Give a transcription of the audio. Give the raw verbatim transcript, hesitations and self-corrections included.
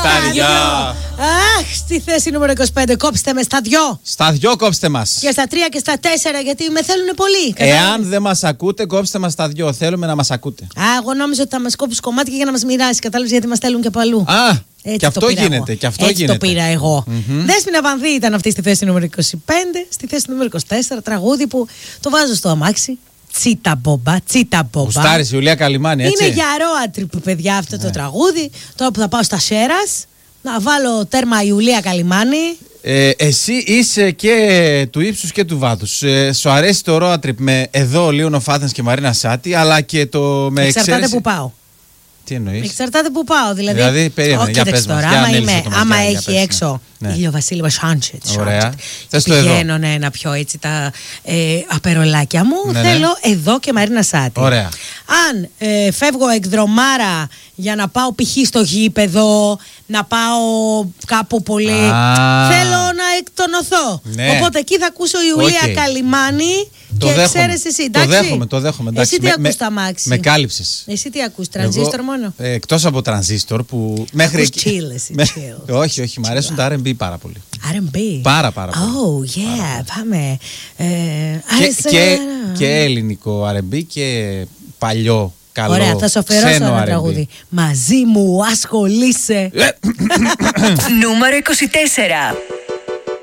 στα δυο. Αχ, στη θέση νούμερο είκοσι πέντε, κόψτε με στα δυο. Στα δυο κόψτε μας. Και στα τρία και στα τέσσερα, γιατί με θέλουν πολύ. Εάν δεν μας ακούτε, κόψτε μας στα δυο. Θέλουμε να μας ακούτε. Α, εγώ νόμιζα ότι θα μας κόψει κομμάτια για να μας μοιράσει. Κατάλαβες, γιατί μας στέλνουν και παλού. Α, έτσι και αυτό γίνεται. Και αυτό έτσι γίνεται. το πήρα εγώ. Mm-hmm. Δέσποινα Βανδύ ήταν αυτή στη θέση νούμερο είκοσι πέντε. Στη θέση νούμερο είκοσι τέσσερα, τραγούδι που το βάζω στο αμάξι. Τσίτα μπομπά, τσίτα μπομπά. Γουστάρεις, Ιουλία Καλιμάνη, έτσι. Είναι για road trip, παιδιά, αυτό ναι. το τραγούδι. Τώρα που θα πάω στα Σέρας, να βάλω τέρμα Ιουλία Καλιμάνη. Ε, εσύ είσαι και του ύψους και του βάθους. Ε, σου αρέσει το road trip με εδώ Λίωνο Φάθενς και Μαρίνα Σάτι, αλλά και το με εξαρτάται εξαίρεση... που πάω. Τι εννοείς? Εξαρτάται που πάω. Δηλαδή, δηλαδή περίμενε, για πες μας. Άμα, είμαι, άμα για, έχει για έξω ναι. ήλιο Βασίλειο Σάντσετ. Ωραία. Θες το πηγαίνω εδώ. Ναι, να πιω έτσι τα ε, απερολάκια μου. Ναι, θέλω ναι. εδώ και Μαρίνα Σάτι. Ωραία. Αν ε, φεύγω εκδρομάρα για να πάω π.χ. στο γήπεδο, να πάω κάπου πολύ. Α. Θέλω να εκτονωθώ. Ναι. Οπότε εκεί θα ακούσω Ιουλία okay. Καλιμάνη. Το και δέχομαι. ξέρεις εσύ, εντάξει. Το δέχομαι, το δέχομαι. Εντάξει. Εσύ τι με, ακούς τα μάξι? Με κάλυψες. Εσύ τι ακούς, τρανζίστορ μόνο? Ε, εκτός από τρανζίστορ που μέχρι εκεί. Chill, εσύ, με, chill. όχι, όχι, μου αρέσουν τα αρ εντ μπι πάρα πολύ. αρ εντ μπι. Πάρα, πάρα πολύ. Oh, yeah, πάρα πάμε. Ε, και, και, και ελληνικό αρ εντ μπι και παλιό. Καλό, ωραία, θα σου αφιερώσω ένα τραγούδι. Μαζί μου ασχολείσαι. Νούμερο είκοσι τέσσερα.